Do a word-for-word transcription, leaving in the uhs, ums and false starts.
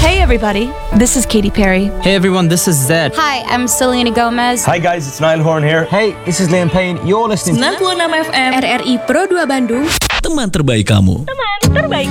Hey everybody, this is Katy Perry. Hey everyone, this is Zed. Hi, I'm Selena Gomez. Hi guys, it's Niall Horn here. Hey, this is Liam Payne. You're listening to sembilan puluh enam F M R R I Pro dua Bandung. Teman terbaik kamu. Teman terbaik